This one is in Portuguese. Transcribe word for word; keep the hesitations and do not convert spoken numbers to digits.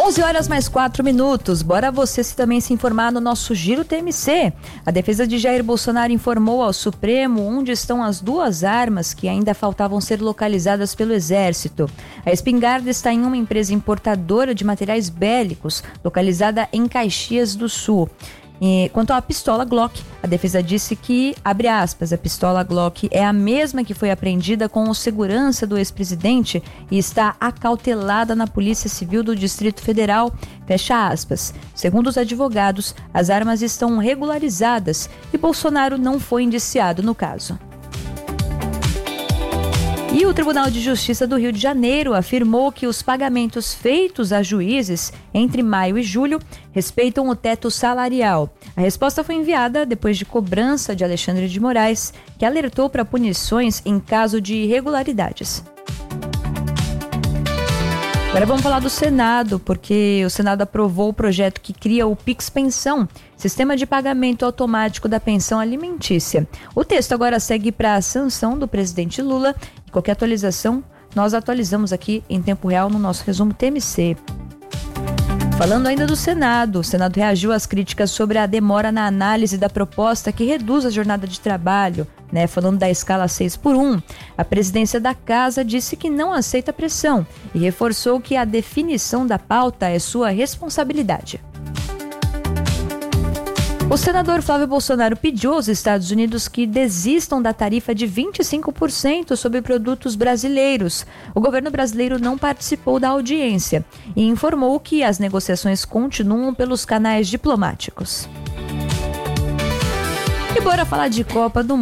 onze horas mais quatro minutos. Bora você se também se informar no nosso Giro T M C. A defesa de Jair Bolsonaro informou ao Supremo onde estão as duas armas que ainda faltavam ser localizadas pelo Exército. A espingarda está em uma empresa importadora de materiais bélicos, localizada em Caxias do Sul. E quanto à pistola Glock, a defesa disse que, abre aspas, a pistola Glock é a mesma que foi apreendida com o segurança do ex-presidente e está acautelada na Polícia Civil do Distrito Federal, fecha aspas. Segundo os advogados, as armas estão regularizadas e Bolsonaro não foi indiciado no caso. E o Tribunal de Justiça do Rio de Janeiro afirmou que os pagamentos feitos a juízes entre maio e julho respeitam o teto salarial. A resposta foi enviada depois de cobrança de Alexandre de Moraes, que alertou para punições em caso de irregularidades. Agora vamos falar do Senado, porque o Senado aprovou o projeto que cria o Pix Pensão, Sistema de Pagamento Automático da Pensão Alimentícia. O texto agora segue para a sanção do presidente Lula. E qualquer atualização, nós atualizamos aqui em tempo real no nosso resumo T M C. Falando ainda do Senado, o Senado reagiu às críticas sobre a demora na análise da proposta que reduz a jornada de trabalho, né? Falando da escala seis por um, a presidência da Casa disse que não aceita pressão e reforçou que a definição da pauta é sua responsabilidade. O senador Flávio Bolsonaro pediu aos Estados Unidos que desistam da tarifa de vinte e cinco por cento sobre produtos brasileiros. O governo brasileiro não participou da audiência e informou que as negociações continuam pelos canais diplomáticos. E bora falar de Copa do Mundo.